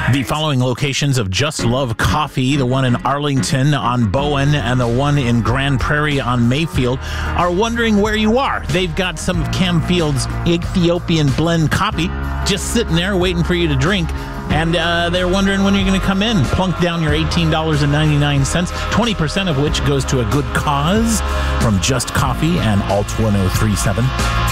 The following locations of Just Love Coffee, the one in Arlington on Bowen and the one in Grand Prairie on Mayfield, are wondering where you are. They've got some of Cam Field's Ethiopian blend coffee just sitting there waiting for you to drink. And they're wondering when you're going to come in. Plunk down your $18.99, 20% of which goes to a good cause from Just Coffee and Alt 1037.